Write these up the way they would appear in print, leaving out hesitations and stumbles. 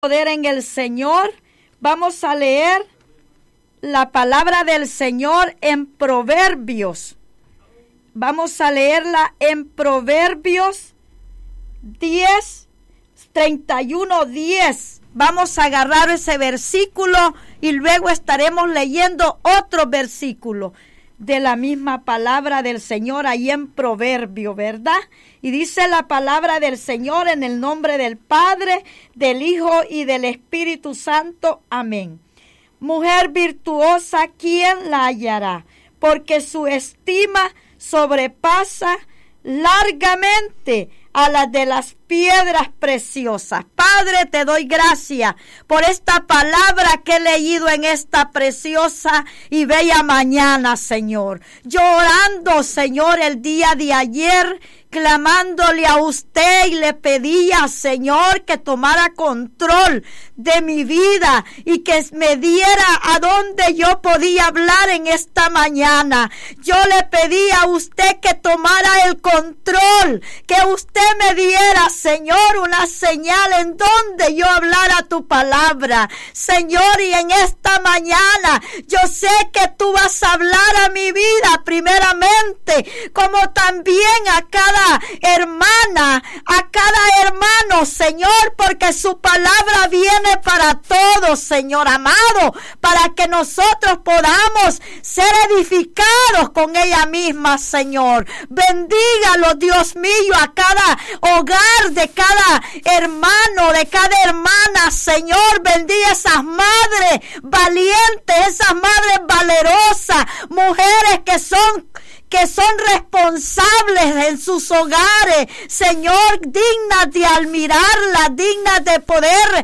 Poder en el Señor. Vamos a leer la palabra del Señor en Proverbios. Vamos a leerla en Proverbios 31:10. Vamos a agarrar ese versículo y luego estaremos leyendo otro versículo de la misma palabra del Señor ahí en Proverbio, ¿verdad? Y dice la palabra del Señor en el nombre del Padre, del Hijo y del Espíritu Santo. Amén. Mujer virtuosa, ¿quién la hallará? Porque su estima sobrepasa largamente a las de las piedras preciosas. Padre, te doy gracias por esta palabra que he leído en esta preciosa y bella mañana, Señor. Yo orando, Señor, el día de ayer, clamándole a usted y le pedía, Señor, que tomara control de mi vida y que me diera a dónde yo podía hablar en esta mañana. Yo le pedí a usted que tomara el control, que usted me diera, Señor, una señal en donde yo hablara tu palabra. Señor, y en esta mañana yo sé que tú vas a hablar a mi vida primeramente, como también a cada hermana, a cada hermano, Señor, porque su palabra viene para todos, Señor amado, para que nosotros podamos ser edificados con ella misma, Señor. Bendígalo, Dios mío, a cada hogar de cada hermano, de cada hermana, Señor. Bendiga esas madres valientes, esas madres valerosas, mujeres que son responsables en sus hogares, Señor, dignas de admirarla, dignas de poder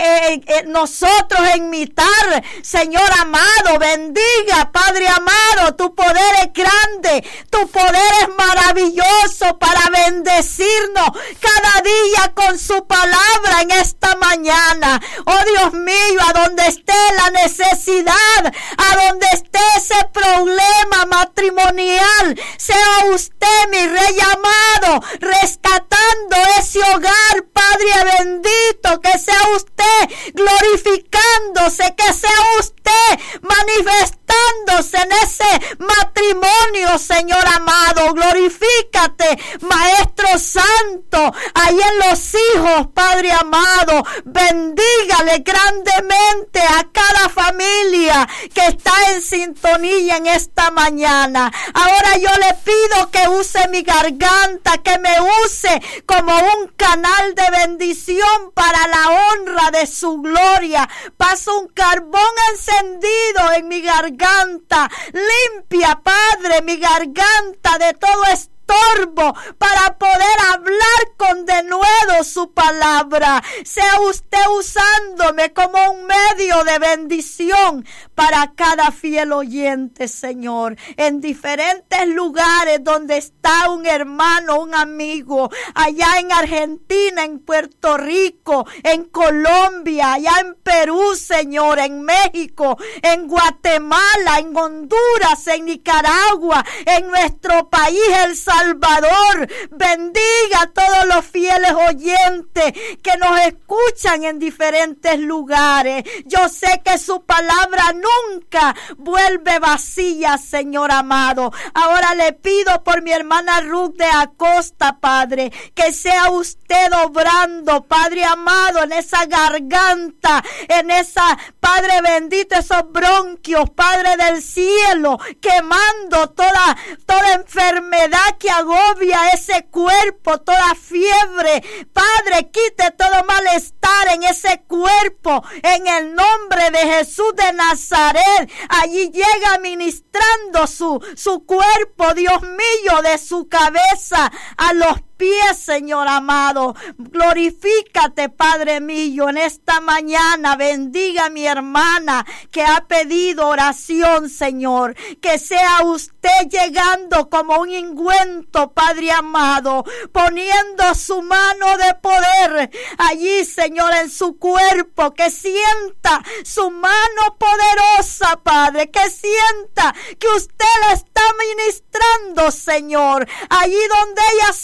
nosotros imitar, Señor amado. Bendiga, Padre amado, tu poder es grande, tu poder es maravilloso para bendecirnos cada día con su palabra en esta mañana. Oh Dios mío, a donde esté la necesidad, a donde esté ese problema matrimonial, sea usted, mi Rey amado, rescatando ese hogar, Padre bendito, que sea usted glorificándose, que sea usted manifestándose en ese matrimonio, Señor amado. Glorifícate, Maestro Santo, ahí en los hijos, Padre amado. Bendígale grandemente a cada familia que está en sintonía en esta mañana. Ahora yo le pido que use mi garganta, que me use como un canal de bendición para la honra de su gloria. Paso un carbón encendido en mi garganta. Limpia, Padre, mi garganta de todo estorbo para poder hablar con denuedo su palabra. Sea usted usándome como un medio de bendición para cada fiel oyente, Señor, en diferentes lugares donde está un hermano, un amigo, allá en Argentina, en Puerto Rico, en Colombia, allá en Perú, Señor, en México, en Guatemala, en Honduras, en Nicaragua, en nuestro país, El Salvador. Bendiga a todos los fieles oyentes que nos escuchan en diferentes lugares. Yo sé que su palabra nunca vuelve vacía, Señor amado. Ahora le pido por mi hermana Ruth de Acosta, Padre, que sea usted obrando, Padre amado, en esa garganta, en esa, Padre bendito, esos bronquios, Padre del cielo, quemando toda enfermedad que agobia ese cuerpo, toda fiebre. Padre, quite todo malestar en ese cuerpo, en el nombre de Jesús de Nazaret. Allí llega ministrando su cuerpo, Dios mío, de su cabeza a los pies, Señor amado. Glorifícate, Padre mío, en esta mañana. Bendiga a mi hermana que ha pedido oración, Señor. Que sea usted llegando como un ungüento, Padre amado, poniendo su mano de poder allí, Señor, en su cuerpo. Que sienta su mano poderosa, Padre. Que sienta que usted la está ministrando, Señor, allí donde ella se encuentra.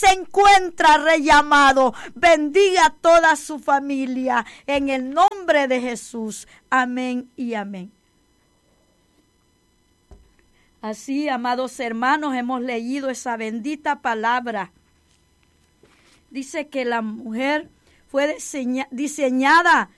encuentra rellamado. Bendiga a toda su familia en el nombre de Jesús. Amén y amén. Así, amados hermanos, hemos leído esa bendita palabra. Dice que la mujer fue diseñada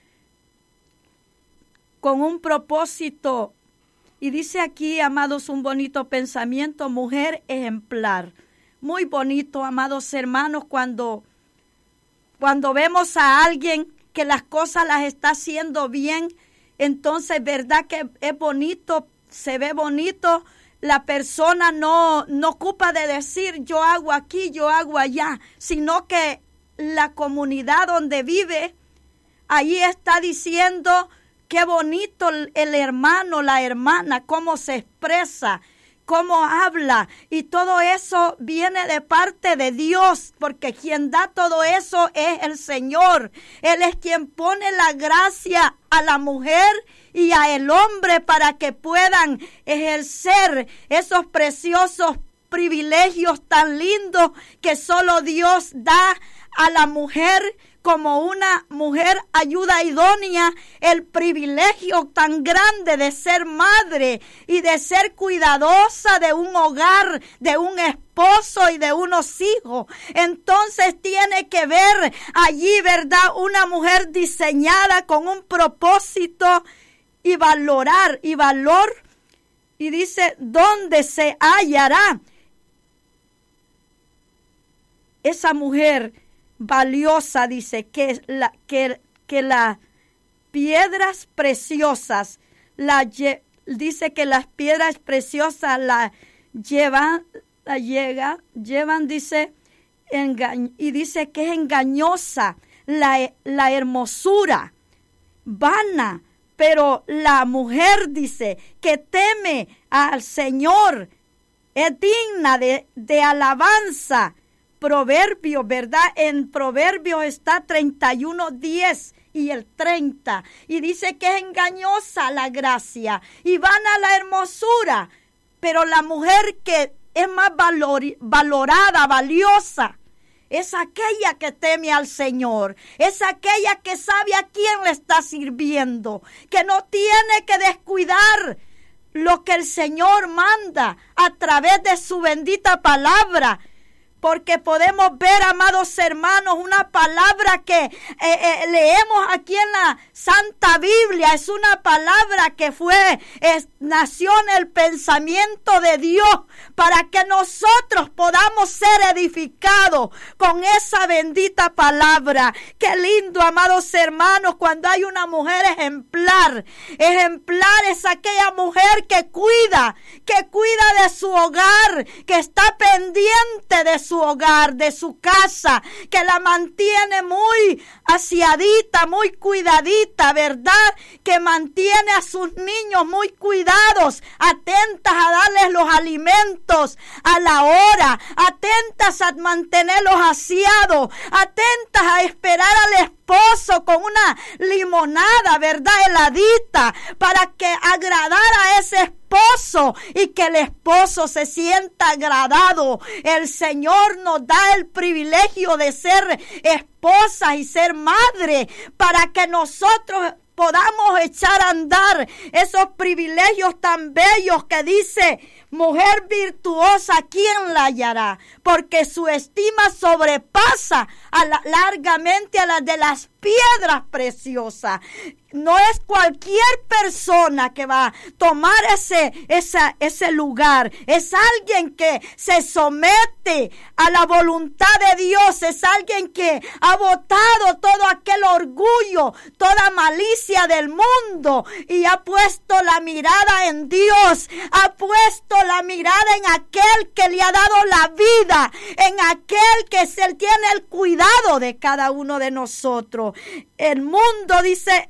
con un propósito. Y dice aquí, amados, un bonito pensamiento: mujer ejemplar. Muy bonito, amados hermanos, cuando vemos a alguien que las cosas las está haciendo bien, entonces, verdad que es bonito, se ve bonito. La persona no ocupa de decir yo hago aquí, yo hago allá, sino que la comunidad donde vive, ahí está diciendo qué bonito el hermano, la hermana, cómo se expresa, cómo habla, y todo eso viene de parte de Dios, porque quien da todo eso es el Señor. Él es quien pone la gracia a la mujer y a el hombre para que puedan ejercer esos preciosos privilegios tan lindos que solo Dios da a la mujer como una mujer ayuda idónea, el privilegio tan grande de ser madre y de ser cuidadosa de un hogar, de un esposo y de unos hijos. Entonces tiene que ver allí, ¿verdad?, una mujer diseñada con un propósito y valorar y valor. Y dice, ¿dónde se hallará esa mujer valiosa? Dice que las piedras preciosas dice que las piedras preciosas la llevan, dice, y dice que es engañosa la hermosura, vana, pero la mujer, dice, que teme al Señor es digna de alabanza. Proverbios, ¿verdad? En Proverbios está 31:10 y el 30. Y dice que es engañosa la gracia y vana la hermosura. Pero la mujer que es más valorada, valiosa, es aquella que teme al Señor. Es aquella que sabe a quién le está sirviendo. Que no tiene que descuidar lo que el Señor manda a través de su bendita palabra. Porque podemos ver, amados hermanos, una palabra que leemos aquí en la Santa Biblia. Es una palabra que nació en el pensamiento de Dios para que nosotros podamos ser edificados con esa bendita palabra. Qué lindo, amados hermanos, cuando hay una mujer ejemplar. Ejemplar es aquella mujer que cuida de su hogar, que está pendiente de su hogar, de su casa, que la mantiene muy aseadita, muy cuidadita, ¿verdad? Que mantiene a sus niños muy cuidados, atentas a darles los alimentos a la hora, atentas a mantenerlos aseados, atentas a esperar al esposo con una limonada, ¿verdad?, heladita, para que agradara a ese esposo y que el esposo se sienta agradado. El Señor nos da el privilegio de ser esposas y ser madre para que nosotros podamos echar a andar esos privilegios tan bellos que dice: mujer virtuosa, ¿quién la hallará? Porque su estima sobrepasa largamente a la de las piedras preciosas. No es cualquier persona que va a tomar ese lugar. Es alguien que se somete a la voluntad de Dios. Es alguien que ha botado todo aquel orgullo, toda malicia del mundo y ha puesto la mirada en Dios. Ha puesto la mirada en aquel que le ha dado la vida, en aquel que tiene el cuidado de cada uno de nosotros. El mundo, dice,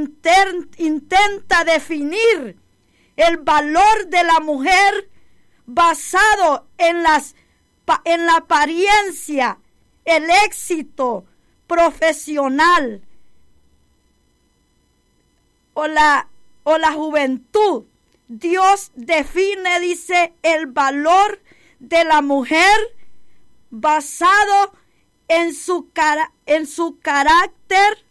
intenta definir el valor de la mujer basado en la apariencia, el éxito profesional o la juventud. Dios define, dice, el valor de la mujer basado en su carácter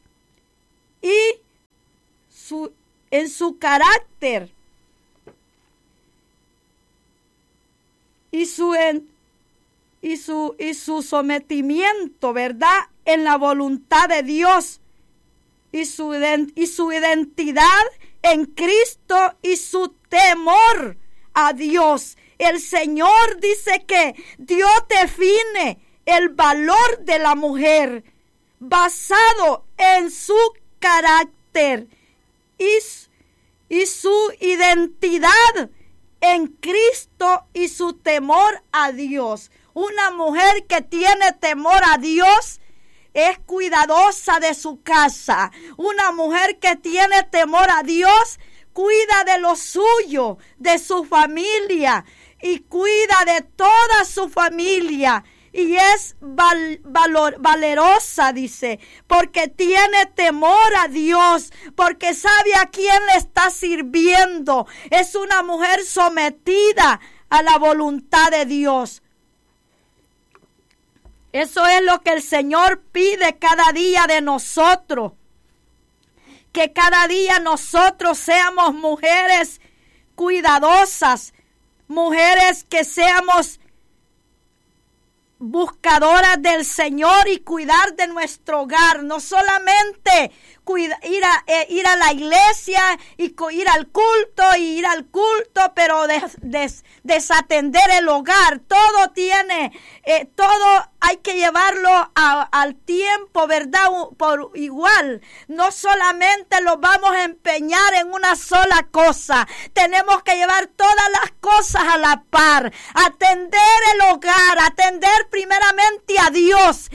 y su sometimiento, ¿verdad? En la voluntad de Dios y su identidad en Cristo y su temor a Dios. El Señor dice que Dios define el valor de la mujer basado en su carácter y su identidad en Cristo y su temor a Dios. Una mujer que tiene temor a Dios es cuidadosa de su casa. Una mujer que tiene temor a Dios cuida de lo suyo, de su familia, y cuida de toda su familia. Y es valerosa, dice, porque tiene temor a Dios, porque sabe a quién le está sirviendo. Es una mujer sometida a la voluntad de Dios. Eso es lo que el Señor pide cada día de nosotros. Que cada día nosotros seamos mujeres cuidadosas, mujeres que seamos buscadoras del Señor y cuidar de nuestro hogar. No solamente ir a la iglesia y ir al culto, pero desatender el hogar. Todo hay que llevarlo al tiempo, ¿verdad? Por igual. No solamente lo vamos a empeñar en una sola cosa. Tenemos que llevar todas las cosas a la par. Atender el hogar, atender primeramente a Dios,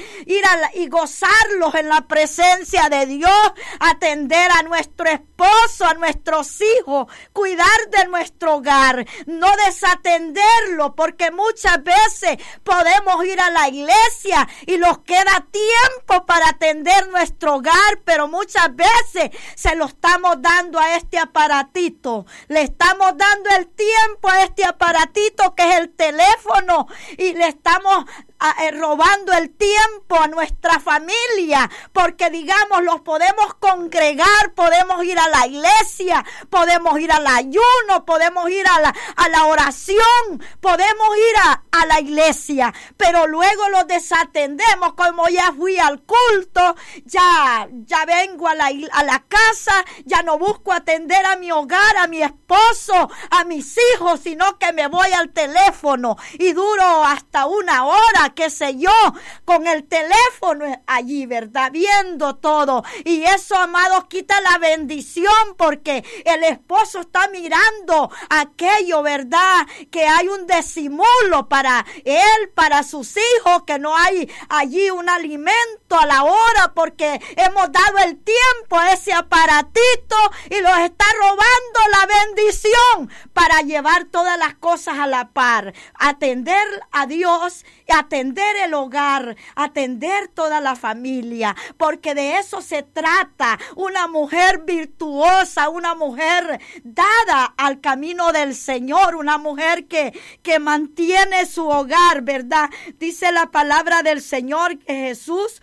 y gozarlos en la presencia de Dios, atender a nuestro esposo, a nuestros hijos, cuidar de nuestro hogar, no desatenderlo, porque muchas veces podemos ir a la iglesia y nos queda tiempo para atender nuestro hogar, pero muchas veces se lo estamos dando a este aparatito, le estamos dando el tiempo a este aparatito que es el teléfono, y le estamos robando el tiempo a nuestra familia, porque digamos los podemos congregar, podemos ir a la iglesia, podemos ir al ayuno, podemos ir a la oración, podemos ir a la iglesia, pero luego los desatendemos. Como ya fui al culto, ya vengo a la casa, ya no busco atender a mi hogar, a mi esposo, a mis hijos, sino que me voy al teléfono y duro hasta una hora, qué sé yo, con el teléfono allí, ¿verdad? Viendo todo. Y eso, amados, quita la bendición, porque el esposo está mirando aquello, ¿verdad? Que hay un disimulo para él, para sus hijos, que no hay allí un alimento a la hora, porque hemos dado el tiempo a ese aparatito y los está robando la bendición para llevar todas las cosas a la par. Atender a Dios, atender el hogar, atender toda la familia, porque de eso se trata. Una mujer virtuosa, una mujer dada al camino del Señor, una mujer que mantiene su hogar, ¿verdad? Dice la palabra del Señor que Jesús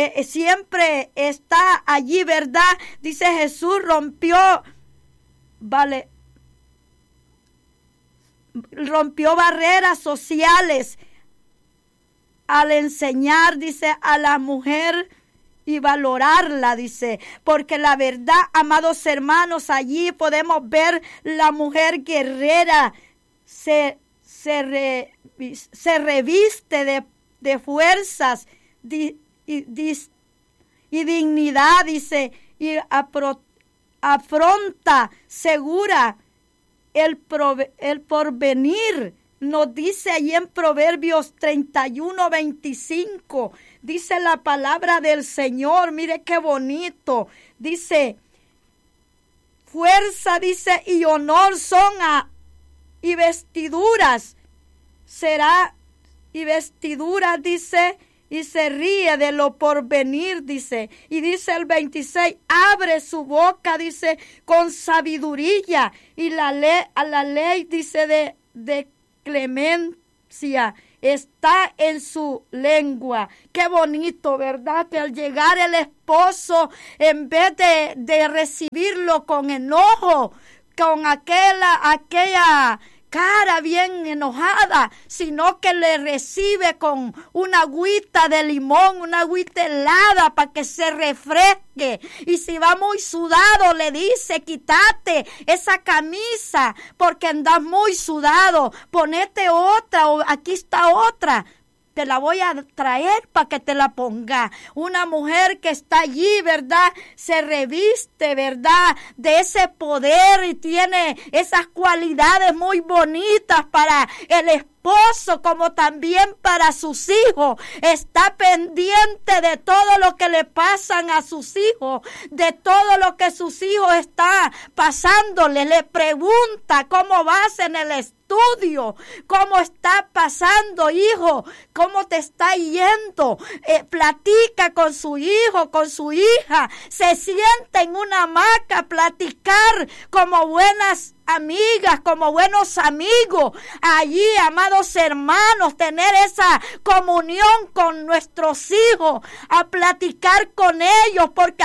siempre está allí, ¿verdad? Dice Jesús rompió barreras sociales al enseñar, dice, a la mujer y valorarla, dice, porque la verdad, amados hermanos, allí podemos ver la mujer guerrera, se reviste de fuerzas y dignidad, dice, y afronta segura el porvenir. Nos dice allí en Proverbios 31:25, dice la palabra del Señor, mire qué bonito, dice, fuerza, dice, y honor son y vestiduras, dice, y se ríe de lo porvenir, dice, y dice el 26, abre su boca, dice, con sabiduría, y a la ley, dice, de clemencia, está en su lengua. Qué bonito, ¿verdad? Que al llegar el esposo, en vez de recibirlo con enojo, con aquella cara bien enojada, sino que le recibe con una agüita de limón, una agüita helada para que se refresque. Y si va muy sudado, le dice: quítate esa camisa porque andas muy sudado, ponete otra, o aquí está otra. Te la voy a traer para que te la ponga. Una mujer que está allí, ¿verdad? Se reviste, ¿verdad? De ese poder y tiene esas cualidades muy bonitas para el esposo, como también para sus hijos. Está pendiente de todo lo que le pasan a sus hijos, de todo lo que sus hijos están pasándole. Le pregunta: ¿cómo vas en el estudio? ¿Cómo está pasando, hijo? ¿Cómo te está yendo? Platica con su hijo, con su hija. Se sienta en una hamaca a platicar como buenas amigas, como buenos amigos. Allí, amados hermanos, tener esa comunión con nuestros hijos, a platicar con ellos, porque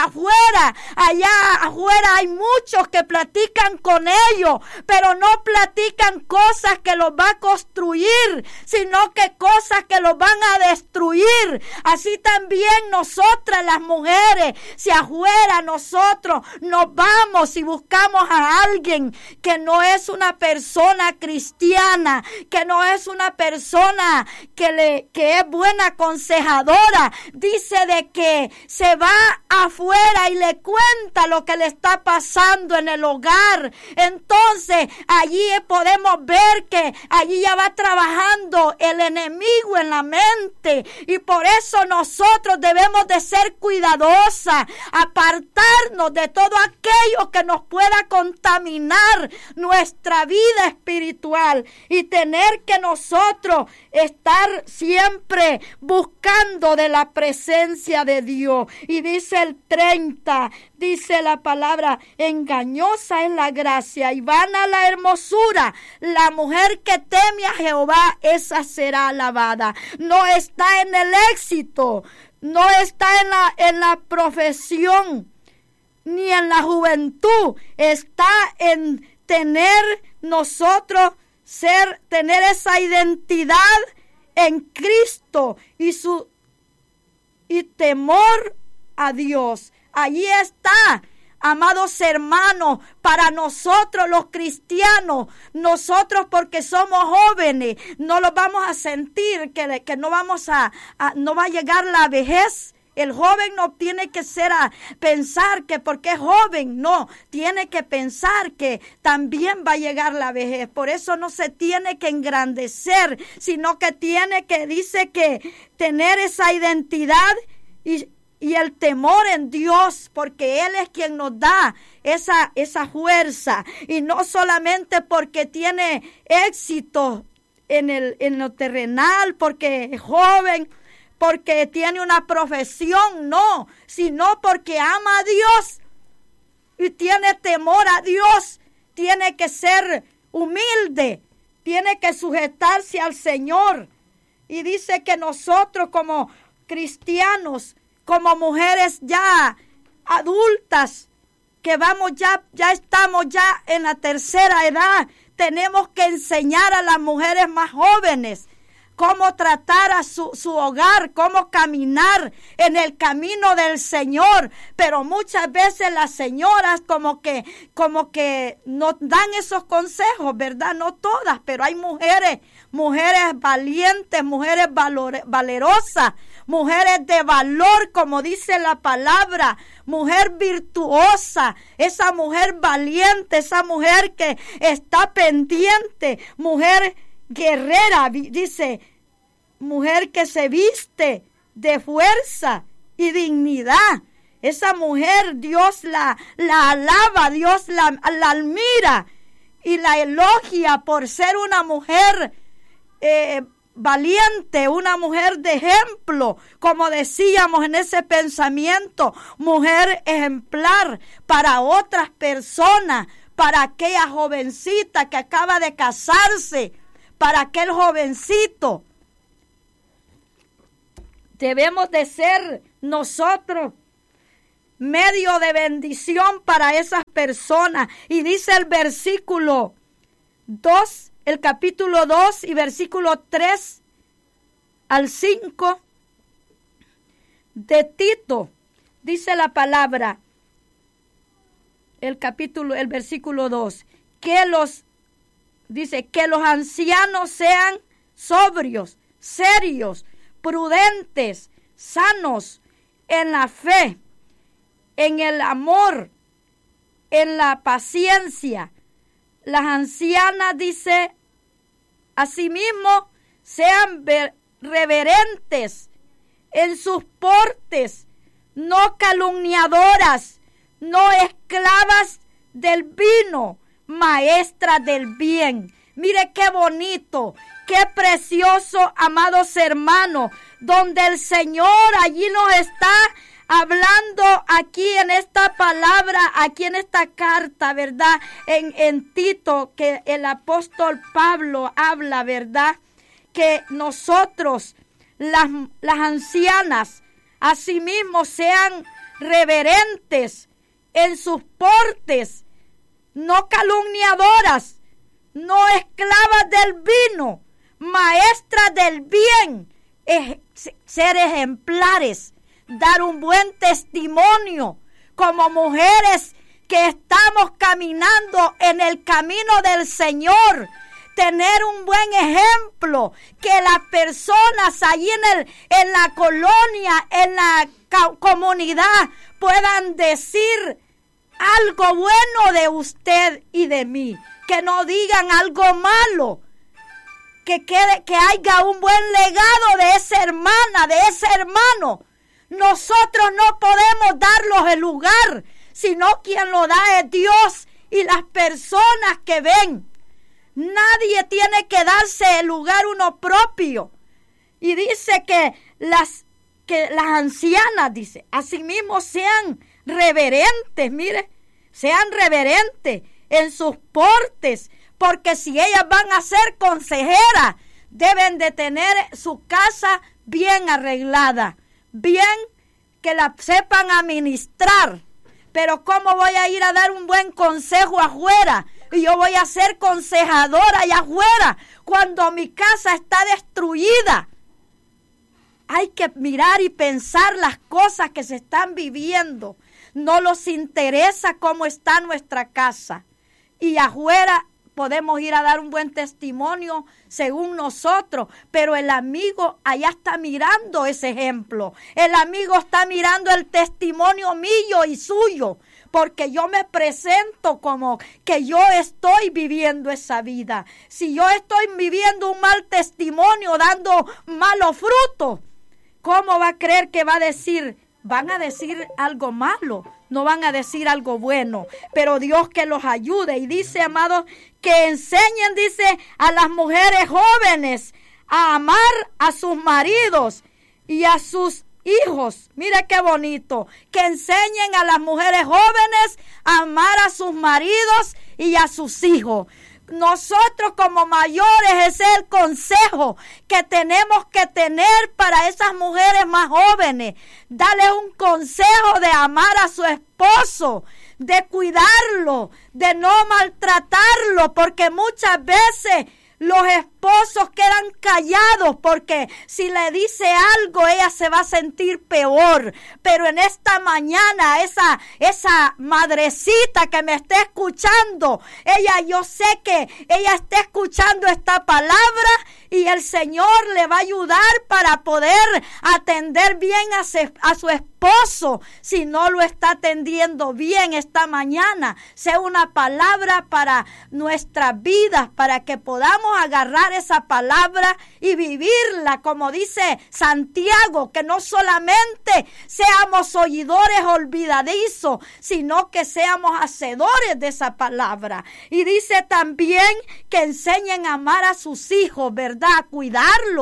allá afuera hay muchos que platican con ellos, pero no platican cosas que los va a construir, sino que cosas que los van a destruir. Así también nosotras las mujeres, si afuera nosotros nos vamos y buscamos a alguien que no es una persona cristiana, que no es una persona que es buena aconsejadora, dice de que se va afuera y le cuenta lo que le está pasando en el hogar. Entonces allí podemos ver que allí ya va trabajando el enemigo en la mente, y por eso nosotros debemos de ser cuidadosas, apartarnos de todo aquello que nos pueda contaminar nuestra vida espiritual, y tener que nosotros estar siempre buscando de la presencia de Dios. Y dice el 30, dice la palabra: engañosa es la gracia y vana la hermosura. La mujer que teme a Jehová, esa será alabada. No está en el éxito, no está en la profesión, ni en la juventud. Está en tener tener esa identidad en Cristo y temor a Dios. Allí está, amados hermanos, para nosotros los cristianos. Nosotros, porque somos jóvenes, no lo vamos a sentir, que no vamos no va a llegar la vejez. El joven no tiene que pensar que porque es joven, no, tiene que pensar que también va a llegar la vejez. Por eso no se tiene que engrandecer, sino que dice que tener esa identidad y el temor en Dios, porque Él es quien nos da esa fuerza, y no solamente porque tiene éxito en lo terrenal, porque es joven, porque tiene una profesión, no, sino porque ama a Dios y tiene temor a Dios. Tiene que ser humilde, tiene que sujetarse al Señor. Y dice que nosotros como cristianos, como mujeres ya adultas, que ya estamos ya en la tercera edad, tenemos que enseñar a las mujeres más jóvenes cómo tratar a su hogar, cómo caminar en el camino del Señor. Pero muchas veces las señoras como que nos dan esos consejos, ¿verdad? No todas, pero hay mujeres valientes, mujeres valerosas, mujeres de valor, como dice la palabra, mujer virtuosa, esa mujer valiente, esa mujer que está pendiente, mujer guerrera, dice, mujer que se viste de fuerza y dignidad. Esa mujer, Dios la alaba, Dios la admira y la elogia por ser una mujer valiente, una mujer de ejemplo, como decíamos en ese pensamiento, mujer ejemplar para otras personas, para aquella jovencita que acaba de casarse, para aquel jovencito debemos de ser nosotros medio de bendición para esas personas. Y dice el versículo 2, el capítulo 2 y versículo 3 al 5 de Tito, dice la palabra, el versículo 2, que los ancianos sean sobrios, serios, prudentes, sanos en la fe, en el amor, en la paciencia. Las ancianas, dice, asimismo, sean reverentes en sus portes, no calumniadoras, no esclavas del vino, maestras del bien. Mire qué bonito, qué precioso, amados hermanos, donde el Señor allí nos está hablando aquí en esta palabra, aquí en esta carta, ¿verdad? En Tito, que el apóstol Pablo habla, ¿verdad? Que nosotros, las ancianas, asimismo sean reverentes en sus portes, no calumniadoras, no esclavas del vino, maestras del bien, ser ejemplares, dar un buen testimonio como mujeres que estamos caminando en el camino del Señor. Tener un buen ejemplo, que las personas allí en la colonia, en la comunidad, puedan decir algo bueno de usted y de mí, que no digan algo malo, que haya un buen legado de esa hermana, de ese hermano. Nosotros no podemos darlos el lugar, sino quien lo da es Dios y las personas que ven. Nadie tiene que darse el lugar uno propio. Y dice que las ancianas, dice, asimismo sean reverentes, mire, sean reverentes en sus portes, porque si ellas van a ser consejeras, deben de tener su casa bien arreglada, bien que la sepan administrar. Pero ¿cómo voy a ir a dar un buen consejo afuera? Y yo voy a ser consejadora allá afuera cuando mi casa está destruida. Hay que mirar y pensar las cosas que se están viviendo. No nos interesa cómo está nuestra casa. Y afuera podemos ir a dar un buen testimonio según nosotros, pero el amigo allá está mirando ese ejemplo. El amigo está mirando el testimonio mío y suyo, porque yo me presento como que yo estoy viviendo esa vida. Si yo estoy viviendo un mal testimonio, dando malos frutos, ¿cómo va a creer que va a decir? Van a decir algo malo, no van a decir algo bueno, pero Dios que los ayude. Y dice, amados, que enseñen, dice, a las mujeres jóvenes a amar a sus maridos y a sus hijos. Mira qué bonito, que enseñen a las mujeres jóvenes a amar a sus maridos y a sus hijos. Nosotros como mayores, ese es el consejo que tenemos que tener para esas mujeres más jóvenes. Darles un consejo de amar a su esposo, de cuidarlo, de no maltratarlo, porque muchas veces los esposos quedan callados porque si le dice algo ella se va a sentir peor. Pero en esta mañana esa madrecita que me está escuchando, yo sé que ella está escuchando esta palabra y el Señor le va a ayudar para poder atender bien a su esposo. Si no lo está atendiendo bien esta mañana, sea una palabra para nuestras vidas, para que podamos agarrar esa palabra y vivirla, como dice Santiago, que no solamente seamos oidores olvidadizos, sino que seamos hacedores de esa palabra. Y dice también que enseñen a amar a sus hijos, ¿verdad? A cuidarlos,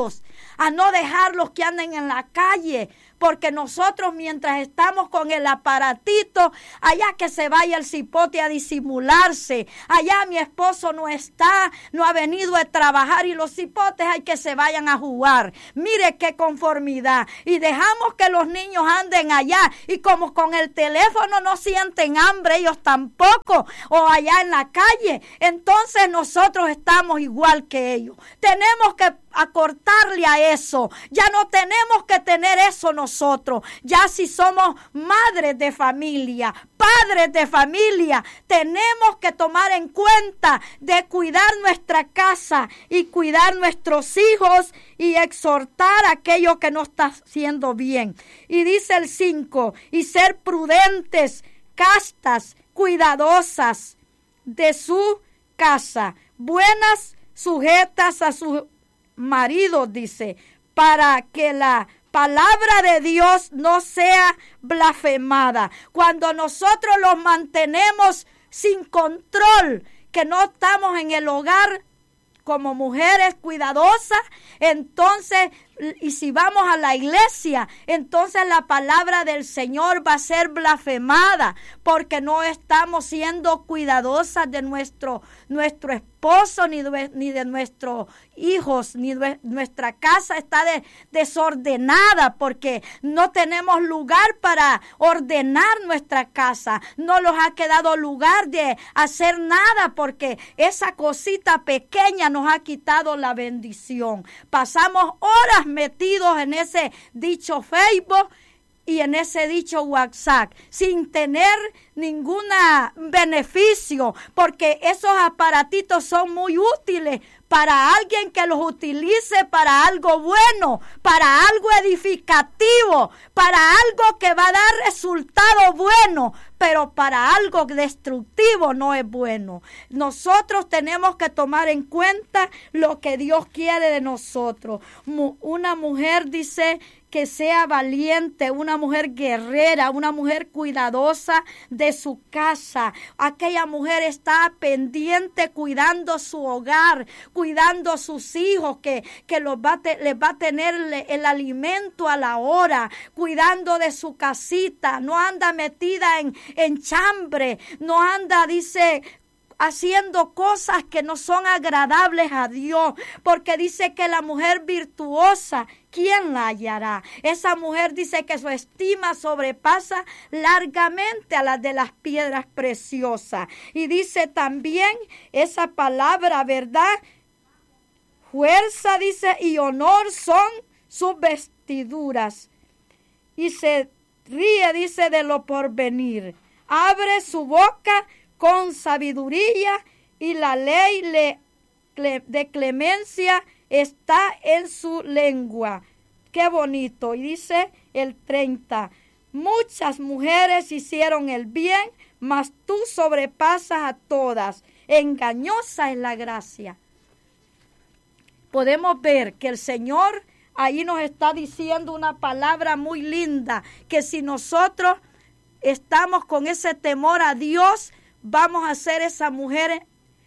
a no dejarlos que anden en la calle, porque nosotros mientras estamos con el aparatito, allá que se vaya el cipote a disimularse, allá mi esposo no está, no ha venido a trabajar y los cipotes hay que se vayan a jugar. Mire qué conformidad. Y dejamos que los niños anden allá y como con el teléfono no sienten hambre, ellos tampoco, o allá en la calle, entonces nosotros estamos igual que ellos. Tenemos que acortarle a eso. Ya no tenemos que tener eso nosotros. Ya si somos madres de familia, padres de familia, tenemos que tomar en cuenta de cuidar nuestra casa y cuidar nuestros hijos y exhortar aquello que no está haciendo bien. Y dice el 5, y ser prudentes, castas, cuidadosas de su casa, buenas, sujetas a su marido, dice, para que la palabra de Dios no sea blasfemada. Cuando nosotros los mantenemos sin control, que no estamos en el hogar como mujeres cuidadosas, entonces, y si vamos a la iglesia, entonces la palabra del Señor va a ser blasfemada, porque no estamos siendo cuidadosas de nuestro esposo, ni de nuestros hijos, ni de nuestra casa está desordenada, porque no tenemos lugar para ordenar nuestra casa, no nos ha quedado lugar de hacer nada, porque esa cosita pequeña nos ha quitado la bendición. Pasamos horas metidos en ese dicho Facebook y en ese dicho WhatsApp sin tener ningún beneficio, porque esos aparatitos son muy útiles para alguien que los utilice para algo bueno, para algo edificativo, para algo que va a dar resultado bueno, pero para algo destructivo no es bueno. Nosotros tenemos que tomar en cuenta lo que Dios quiere de nosotros. Una mujer, dice, que sea valiente, una mujer guerrera, una mujer cuidadosa de su casa. Aquella mujer está pendiente cuidando su hogar, cuidando a sus hijos, que les va a tener el alimento a la hora, cuidando de su casita, no anda metida en chambre, no anda, dice, haciendo cosas que no son agradables a Dios, porque dice que la mujer virtuosa, ¿quién la hallará? Esa mujer dice que su estima sobrepasa largamente a la de las piedras preciosas. Y dice también esa palabra, ¿verdad? Fuerza, dice, y honor son sus vestiduras. Y se ríe, dice, de lo porvenir. Abre su boca con sabiduría y la ley de clemencia está en su lengua. Qué bonito. Y dice el 30, muchas mujeres hicieron el bien, mas tú sobrepasas a todas. Engañosa es la gracia. Podemos ver que el Señor ahí nos está diciendo una palabra muy linda, que si nosotros estamos con ese temor a Dios, vamos a ser esa mujer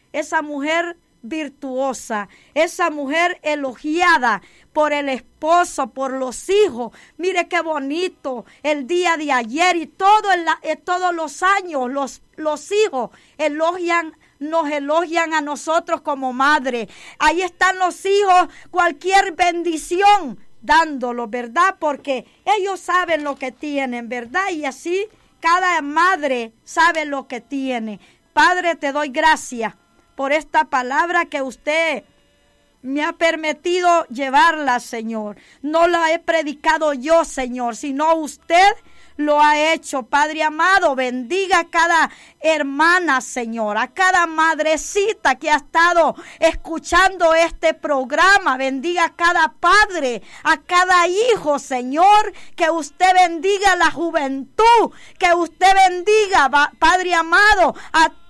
virtuosa, esa mujer elogiada por el esposo, por los hijos. Mire qué bonito el día de ayer y todos los años los hijos nos elogian a nosotros como madre. Ahí están los hijos, cualquier bendición dándolo, ¿verdad? Porque ellos saben lo que tienen, ¿verdad? Y así cada madre sabe lo que tiene. Padre, te doy gracias por esta palabra que usted me ha permitido llevarla, Señor. No la he predicado yo, Señor, sino usted lo ha hecho. Padre amado, bendiga a cada hermana, Señor, a cada madrecita que ha estado escuchando este programa. Bendiga a cada padre, a cada hijo, Señor, que usted bendiga a la juventud, que usted bendiga, Padre amado, a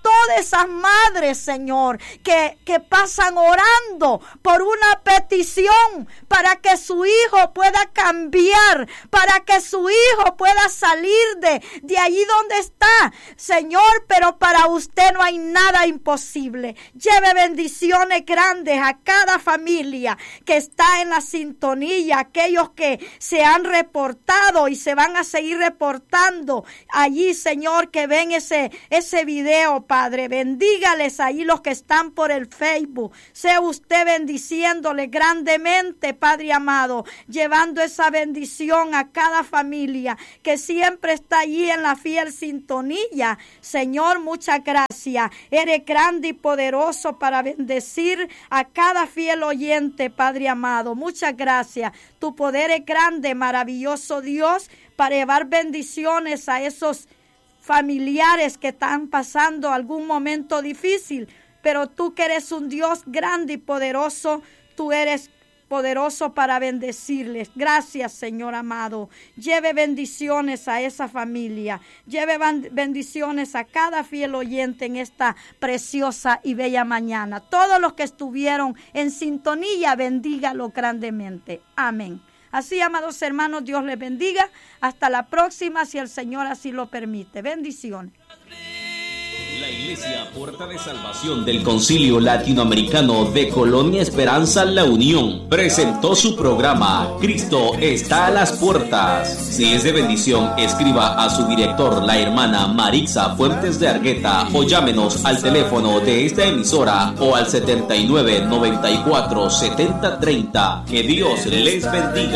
todas esas madres, Señor, que pasan orando por una petición para que su hijo pueda cambiar, para que su hijo pueda salir de allí donde está, Señor, pero para usted no hay nada imposible. Lleve bendiciones grandes a cada familia que está en la sintonía, aquellos que se han reportado y se van a seguir reportando allí, Señor, que ven ese video, Padre. Bendígales ahí los que están por el Facebook. Sea usted bendiciéndole grandemente, Padre amado, llevando esa bendición a cada familia que siempre está allí en la fiel sintonía. Señor, muchas gracias. Eres grande y poderoso para bendecir a cada fiel oyente, Padre amado. Muchas gracias. Tu poder es grande, maravilloso Dios, para llevar bendiciones a esos familiares que están pasando algún momento difícil. Pero tú que eres un Dios grande y poderoso, tú eres poderoso para bendecirles. Gracias, Señor amado. Lleve bendiciones a esa familia. Lleve bendiciones a cada fiel oyente en esta preciosa y bella mañana. Todos los que estuvieron en sintonía, bendígalo grandemente. Amén. Así, amados hermanos, Dios les bendiga. Hasta la próxima, si el Señor así lo permite. Bendiciones. La Iglesia Puerta de Salvación del Concilio Latinoamericano de Colonia Esperanza La Unión presentó su programa Cristo está a las puertas. Si es de bendición, escriba a su director, la hermana Marixa Fuentes de Argueta, o llámenos al teléfono de esta emisora o al 79 94 70 30. Que Dios les bendiga.